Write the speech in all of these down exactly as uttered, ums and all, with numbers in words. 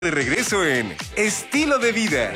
De regreso en Estilo de Vida.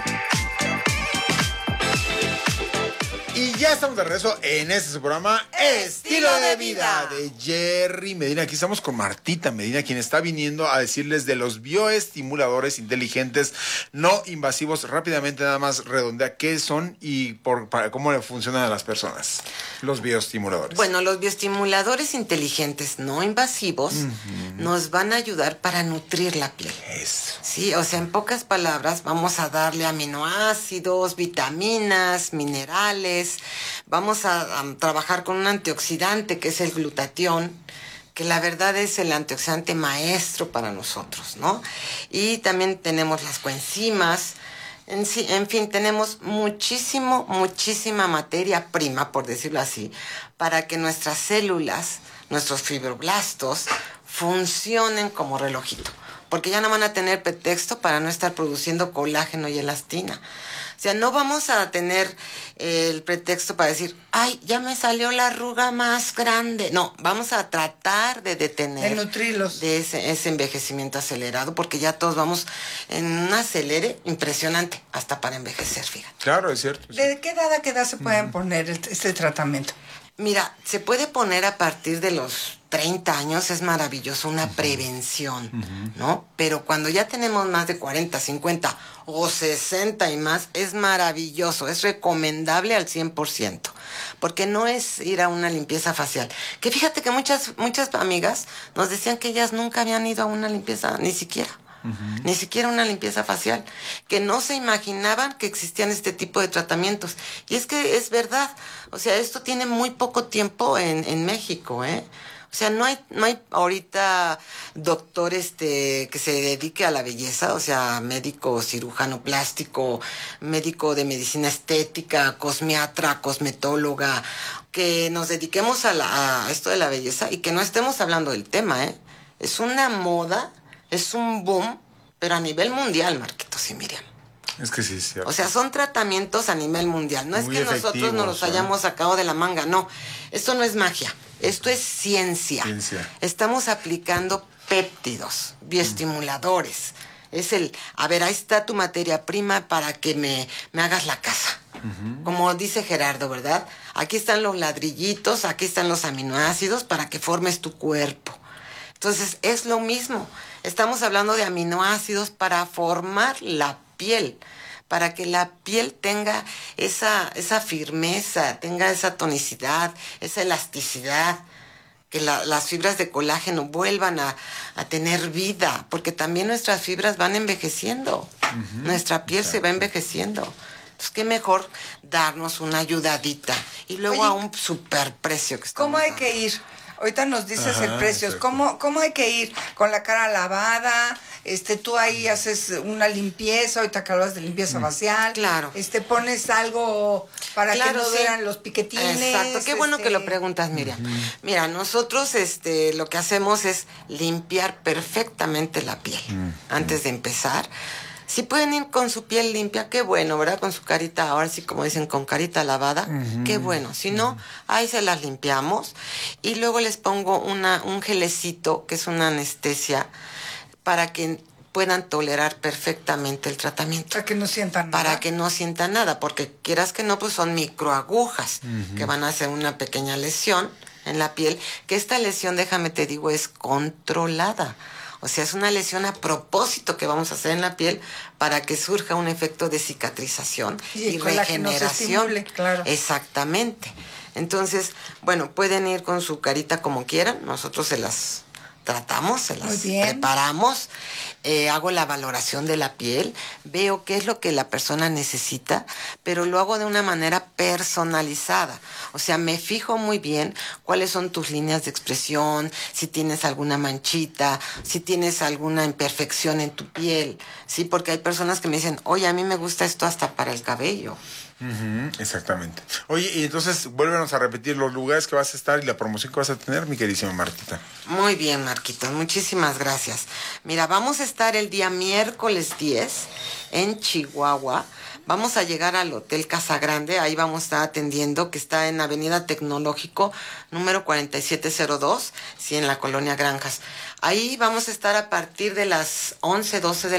Y ya estamos de regreso en este su programa Estilo de Vida de Jerry Medina. Aquí estamos con Martita Medina, quien está viniendo a decirles de los bioestimuladores inteligentes no invasivos. Rápidamente, nada más redondea qué son y por, para cómo le funcionan a las personas los bioestimuladores. Bueno, los bioestimuladores inteligentes no invasivos uh-huh. nos van a ayudar para nutrir la piel. Eso. Sí, o sea, en pocas palabras, vamos a darle aminoácidos, vitaminas, minerales. Vamos a, a trabajar con un antioxidante que es el glutatión, que la verdad es el antioxidante maestro para nosotros, ¿no? Y también tenemos las coenzimas. En, sí, en fin, tenemos muchísimo, muchísima materia prima, por decirlo así, para que nuestras células, nuestros fibroblastos, funcionen como relojito. Porque ya no van a tener pretexto para no estar produciendo colágeno y elastina. O sea, no vamos a tener el pretexto para decir, ay, ya me salió la arruga más grande. No, vamos a tratar de detener. De nutrirlos. De ese, ese envejecimiento acelerado, porque ya todos vamos en un acelere impresionante, hasta para envejecer, fíjate. Claro, es cierto. Es ¿De cierto. qué edad a qué edad se pueden uh-huh. poner este tratamiento? Mira, se puede poner a partir de los treinta años, es maravilloso, una uh-huh. prevención, uh-huh. ¿no? Pero cuando ya tenemos más de cuarenta, cincuenta o sesenta y más, es maravilloso, es recomendable al cien por ciento, porque no es ir a una limpieza facial. Que fíjate que muchas, muchas amigas nos decían que ellas nunca habían ido a una limpieza, ni siquiera. Uh-huh. Ni siquiera una limpieza facial, que no se imaginaban que existían este tipo de tratamientos. Y es que es verdad, o sea, esto tiene muy poco tiempo en, en México, ¿eh? O sea, no hay, no hay ahorita doctor este, que se dedique a la belleza, o sea, médico cirujano plástico, médico de medicina estética, cosmiatra, cosmetóloga, que nos dediquemos a, la, a esto de la belleza y que no estemos hablando del tema, ¿eh? Es una moda. Es un boom, pero a nivel mundial, Marquitos y Miriam. Es que sí, es cierto. O sea, son tratamientos a nivel mundial. No Muy es que nosotros nos los hayamos sacado de la manga, no. Esto no es magia, esto es ciencia. Ciencia. Estamos aplicando péptidos, bioestimuladores. Mm. Es el, a ver, ahí está tu materia prima para que me, me hagas la casa. Uh-huh. Como dice Gerardo, ¿verdad? Aquí están los ladrillitos, aquí están los aminoácidos para que formes tu cuerpo. Entonces, es lo mismo. Estamos hablando de aminoácidos para formar la piel, para que la piel tenga esa, esa firmeza, tenga esa tonicidad, esa elasticidad, que la, las fibras de colágeno vuelvan a, a tener vida, porque también nuestras fibras van envejeciendo, uh-huh. Nuestra piel Exacto. se va envejeciendo. Entonces, qué mejor darnos una ayudadita y luego Oye, a un superprecio que estamos ¿Cómo hay dando. que ir? Ahorita nos dices Ajá, el precio. ¿Cómo, ¿Cómo hay que ir? ¿Con la cara lavada? Este, tú ahí haces una limpieza, ahorita que hablas de limpieza facial. Claro. Este, pones algo para claro, que no sí. vean los piquetines. Exacto. Qué bueno este... que lo preguntas, Miriam. Uh-huh. Mira, nosotros este, lo que hacemos es limpiar perfectamente la piel uh-huh. antes de empezar. Si pueden ir con su piel limpia, qué bueno, ¿verdad? Con su carita, ahora sí como dicen, con carita lavada, uh-huh. qué bueno. Si no, uh-huh. ahí se las limpiamos y luego les pongo una, un gelecito, que es una anestesia, para que puedan tolerar perfectamente el tratamiento. Para que no sientan Para nada. que no sientan nada, porque quieras que no, pues son microagujas uh-huh. que van a hacer una pequeña lesión en la piel, que esta lesión, déjame te digo, es controlada. O sea, es una lesión a propósito que vamos a hacer en la piel para que surja un efecto de cicatrización y, y regeneración. Claro. Exactamente. Entonces, bueno, pueden ir con su carita como quieran. Nosotros se las tratamos, se las preparamos. Eh, hago la valoración de la piel, veo qué es lo que la persona necesita, pero lo hago de una manera personalizada. O sea, me fijo muy bien cuáles son tus líneas de expresión, si tienes alguna manchita, si tienes alguna imperfección en tu piel, ¿sí? Porque hay personas que me dicen, oye, a mí me gusta esto hasta para el cabello. Uh-huh, exactamente. Oye, y entonces vuélvenos a repetir los lugares que vas a estar y la promoción que vas a tener, mi queridísima Martita. Muy bien, Marquitos, muchísimas gracias. Mira, vamos a estar el día miércoles diez en Chihuahua. vamos a llegar al Hotel Casagrande, ahí vamos a estar atendiendo, que está en Avenida Tecnológico, número cuarenta y siete cero dos, sí, en la Colonia Granjas. Ahí vamos a estar a partir de las once, doce de